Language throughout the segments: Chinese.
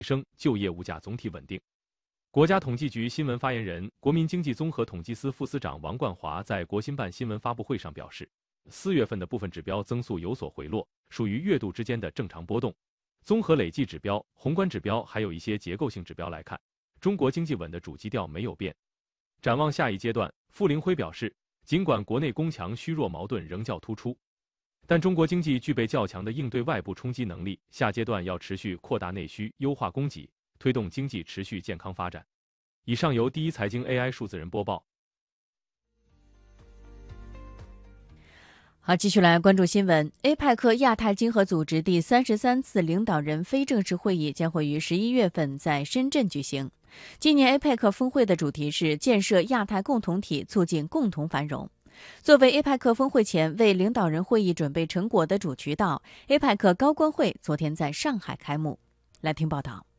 升，就业物价总体稳定。国家统计局新闻发言人、国民经济综合统计司副司长王冠华在国新办新闻发布会上表示，4月份的部分指标增速有所回落，属于月度之间的正常波动。综合累计指标、宏观指标还有一些结构性指标来看，中国经济稳的主基调没有变。展望下一阶段，傅凌辉表示，尽管国内供强虚弱矛盾仍较突出，但中国经济具备较强的应对外部冲击能力，下阶段要持续扩大内需，优化供给，推动经济持续健康发展。以上由第一财经 AI 数字人播报。 好，继续来关注新闻。APEC 亚太经合组织第33次领导人非正式会议将会于11月份在深圳举行。今年 APEC 峰会的主题是建设亚太共同体，促进共同繁荣。作为 APEC 峰会前为领导人会议准备成果的主渠道， APEC 高官会昨天在上海开幕。来听报道。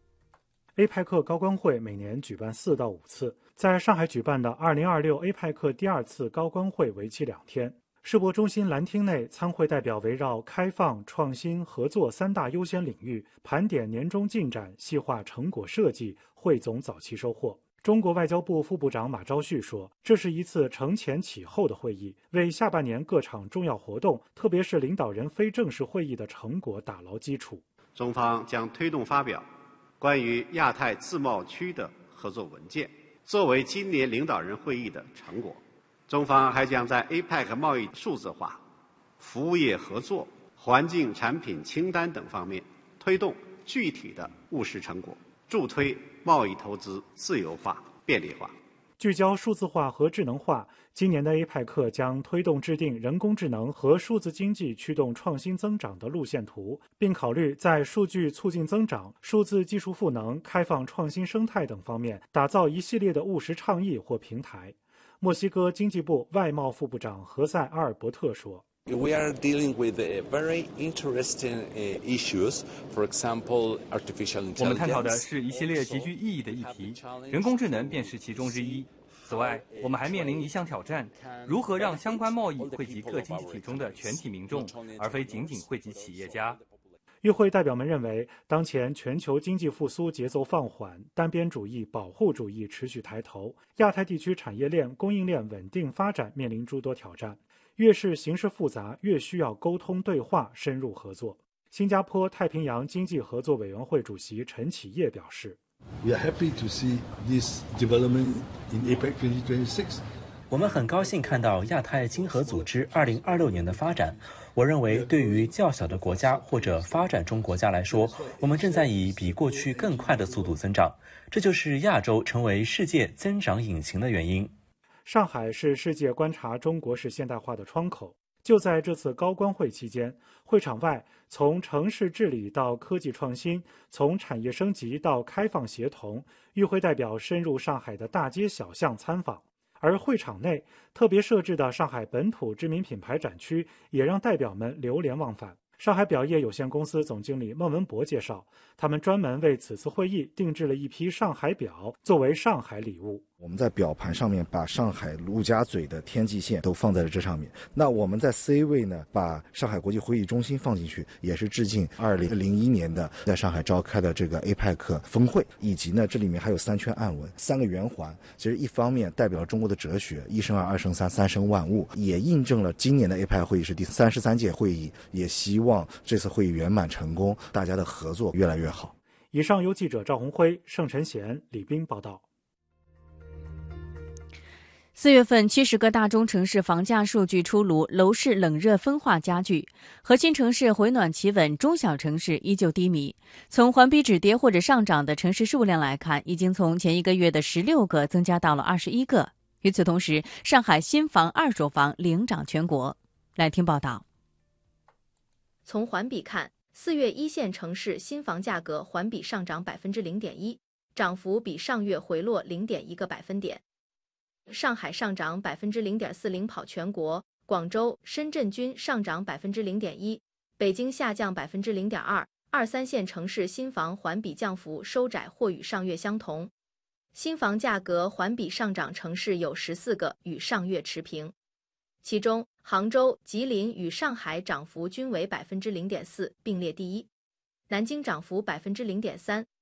APEC 高官会每年举办4到5次，在上海举办的2026 APEC 第2次高官会为期2天。世博中心蓝厅内，参会代表围绕开放、创新、合作3大优先领域，盘点年终进展，细化成果设计，汇总早期收获。中国外交部副部长马朝旭说，这是一次承前启后的会议，为下半年各场重要活动，特别是领导人非正式会议的成果打牢基础。 中方将推动发表关于亚太自贸区的合作文件，作为今年领导人会议的成果。中方还将在 APEC 贸易数字化、服务业合作、环境产品清单等方面推动具体的务实成果，助推贸易投资自由化、便利化。 聚焦数字化和智能化，今年的 APEC 将推动制定人工智能和数字经济驱动创新增长的路线图，并考虑在数据促进增长、数字技术赋能、开放创新生态等方面打造一系列的务实倡议或平台。墨西哥经济部外贸副部长何塞·阿尔伯特说 ：“We are dealing with very interesting issues. For example, artificial intelligence. 我们探讨的是一系列极具意义的议题，人工智能便是其中之一。此外，我们还面临一项挑战：如何让相关贸易惠及各经济体中的全体民众，而非仅仅惠及企业家。” 与会代表们认为，当前全球经济复苏节奏放缓，单边主义、保护主义持续抬头，亚太地区产业链、供应链稳定发展面临诸多挑战。越是形势复杂，越需要沟通对话、深入合作。新加坡太平洋经济合作委员会主席陈启业表示 ：“We are happy to see this development in APEC 2026。” 我们很高兴看到亚太经合组织2026年的发展。我认为，对于较小的国家或者发展中国家来说，我们正在以比过去更快的速度增长，这就是亚洲成为世界增长引擎的原因。 上海是世界观察中国式现代化的窗口。就在这次高官会期间，会场外从城市治理到科技创新，从产业升级到开放协同，与会代表深入上海的大街小巷参访。而会场内特别设置的上海本土知名品牌展区，也让代表们流连忘返。上海表业有限公司总经理孟文博介绍，他们专门为此次会议定制了一批上海表，作为上海礼物。 我们在表盘上面把上海陆家嘴的天际线都放在了这上面。那我们在 C 位呢，把上海国际会议中心放进去，也是致敬2001年的在上海召开的这个 APEC 峰会，以及呢这里面还有3圈暗文，3个圆环。其实一方面代表了中国的哲学，一生二，二生三，三生万物，也印证了今年的 APEC 会议是第33届会议，也希望这次会议圆满成功，大家的合作越来越好。 以上由记者赵红辉、盛晨贤、李斌报道。 4月份70个大中城市房价数据出炉，楼市冷热分化加剧，核心城市回暖企稳，中小城市依旧低迷。从环比止跌或者上涨的城市数量来看，已经从前一个月的16个增加到了21个。与此同时，上海新房、二手房领涨全国。来听报道。 从环比看，4月一线城市新房价格环比上涨 0.1%， 涨幅比上月回落 0.1个百分点。上海上涨 0.4%， 领跑全国，广州、深圳均上涨 0.1%， 北京下降 0.2%， 2、3线城市新房环比降幅收窄或与上月相同。新房价格环比上涨城市有14个，与上月持平。其中，杭州、吉林与上海涨幅均为 0.4%， 并列第一。 南京涨幅0.3%，